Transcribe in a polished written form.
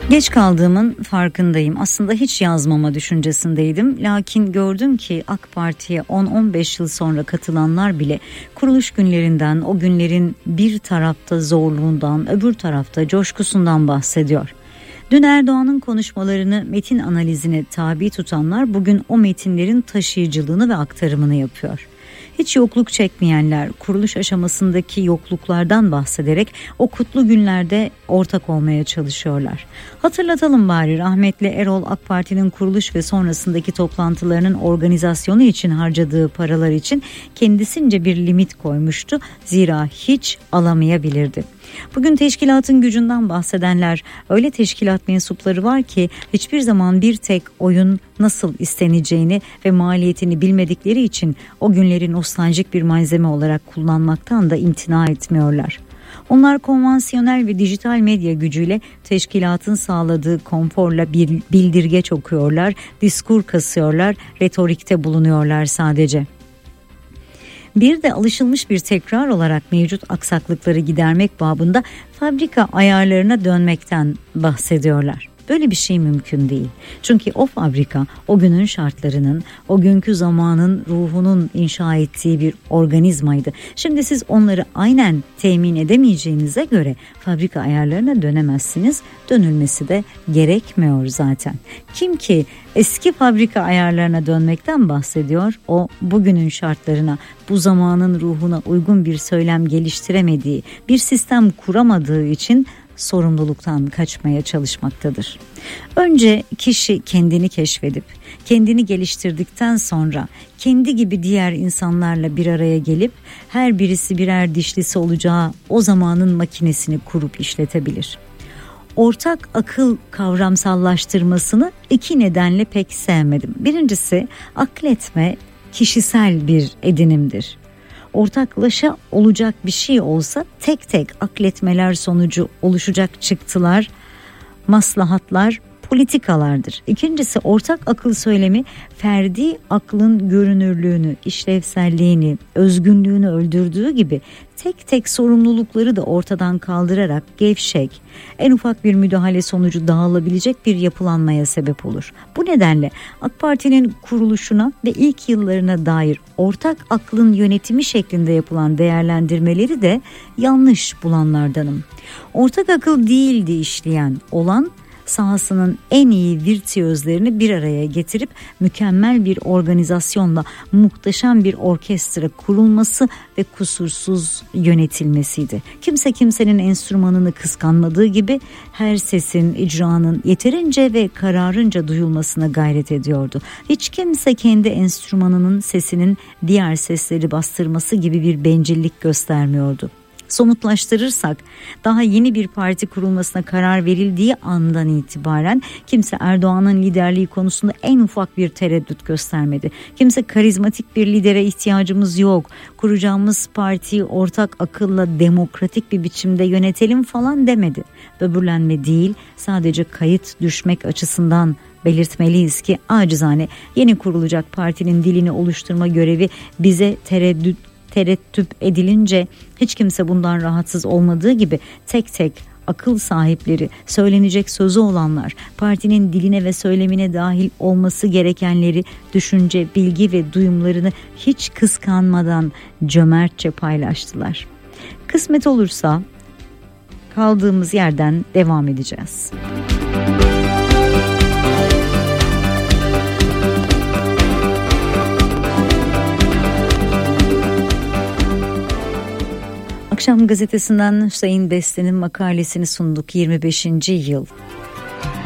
Geç kaldığımın farkındayım. Aslında hiç yazmama düşüncesindeydim. Lakin gördüm ki AK Parti'ye 10-15 yıl sonra katılanlar bile kuruluş günlerinden, o günlerin bir tarafta zorluğundan, öbür tarafta coşkusundan bahsediyor. Dün Erdoğan'ın konuşmalarını metin analizine tabi tutanlar bugün o metinlerin taşıyıcılığını ve aktarımını yapıyor. Hiç yokluk çekmeyenler kuruluş aşamasındaki yokluklardan bahsederek o kutlu günlerde ortak olmaya çalışıyorlar. Hatırlatalım bari, rahmetli Erol AK Parti'nin kuruluş ve sonrasındaki toplantılarının organizasyonu için harcadığı paralar için kendisince bir limit koymuştu. Zira hiç alamayabilirdi. Bugün teşkilatın gücünden bahsedenler, öyle teşkilat mensupları var ki hiçbir zaman bir tek oyun nasıl isteneceğini ve maliyetini bilmedikleri için o günleri nostaljik bir malzeme olarak kullanmaktan da imtina etmiyorlar. Onlar konvansiyonel ve dijital medya gücüyle teşkilatın sağladığı konforla bir bildirgeç okuyorlar, diskur kasıyorlar, retorikte bulunuyorlar sadece. Bir de alışılmış bir tekrar olarak mevcut aksaklıkları gidermek babında fabrika ayarlarına dönmekten bahsediyorlar. Böyle bir şey mümkün değil. Çünkü o fabrika o günün şartlarının, o günkü zamanın ruhunun inşa ettiği bir organizmaydı. Şimdi siz onları aynen temin edemeyeceğinize göre fabrika ayarlarına dönemezsiniz. Dönülmesi de gerekmiyor zaten. Kim ki eski fabrika ayarlarına dönmekten bahsediyor, o bugünün şartlarına, bu zamanın ruhuna uygun bir söylem geliştiremediği, bir sistem kuramadığı için sorumluluktan kaçmaya çalışmaktadır. Önce kişi kendini keşfedip, kendini geliştirdikten sonra kendi gibi diğer insanlarla bir araya gelip her birisi birer dişlisi olacağı o zamanın makinesini kurup işletebilir. Ortak akıl kavramsallaştırmasını iki nedenle pek sevmedim. Birincisi, akletme kişisel bir edinimdir. Ortaklaşa olacak bir şey olsa tek tek akletmeler sonucu oluşacak çıktılar, maslahatlar, politikalardır. İkincisi, ortak akıl söylemi ferdi aklın görünürlüğünü, işlevselliğini, özgünlüğünü öldürdüğü gibi tek tek sorumlulukları da ortadan kaldırarak gevşek, en ufak bir müdahale sonucu dağılabilecek bir yapılanmaya sebep olur. Bu nedenle AK Parti'nin kuruluşuna ve ilk yıllarına dair ortak aklın yönetimi şeklinde yapılan değerlendirmeleri de yanlış bulanlardanım. Ortak akıl değildi işleyen, olan sahasının en iyi virtüözlerini bir araya getirip mükemmel bir organizasyonla muhteşem bir orkestra kurulması ve kusursuz yönetilmesiydi. Kimse kimsenin enstrümanını kıskanmadığı gibi her sesin, icranın yeterince ve kararınca duyulmasına gayret ediyordu. Hiç kimse kendi enstrümanının sesinin diğer sesleri bastırması gibi bir bencillik göstermiyordu. Somutlaştırırsak, daha yeni bir parti kurulmasına karar verildiği andan itibaren kimse Erdoğan'ın liderliği konusunda en ufak bir tereddüt göstermedi. Kimse karizmatik bir lidere ihtiyacımız yok, kuracağımız partiyi ortak akılla demokratik bir biçimde yönetelim falan demedi. Böbürlenme değil, sadece kayıt düşmek açısından belirtmeliyiz ki acizane yeni kurulacak partinin dilini oluşturma görevi bize tereddüt edilince hiç kimse bundan rahatsız olmadığı gibi tek tek akıl sahipleri, söylenecek sözü olanlar, partinin diline ve söylemine dahil olması gerekenleri, düşünce, bilgi ve duyumlarını hiç kıskanmadan cömertçe paylaştılar. Kısmet olursa kaldığımız yerden devam edeceğiz. Akşam gazetesinden Hüseyin Beste'nin makalesini sunduk. 25. yıl.